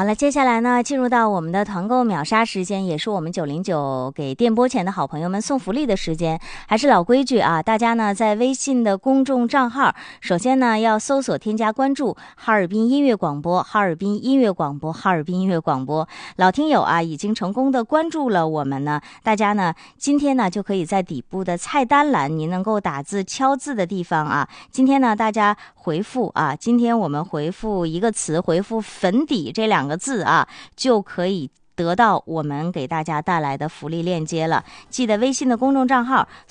好了，接下来呢，进入到我们的团购秒杀时间，也是我们909给电波前的好朋友们送福利的时间。还是老规矩啊，大家呢在微信的公众账号，首先呢要搜索添加关注哈尔滨音乐广播，哈尔滨音乐广播，哈尔滨音乐广播。老听友啊已经成功的关注了我们呢，大家呢今天呢就可以在底部的菜单栏，您能够打字敲字的地方啊，今天呢大家回复啊，今天我们回复一个词，回复粉底这2个字啊，就可以得到我们给大家带来的福利链接了。记得微信的公众账号